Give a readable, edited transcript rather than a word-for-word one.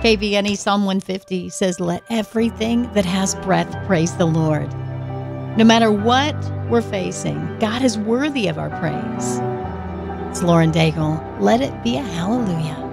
KBNE Psalm 150 says, "Let everything that has breath praise the Lord." No matter what we're facing, God is worthy of our praise. It's Lauren Daigle. Let it be a hallelujah.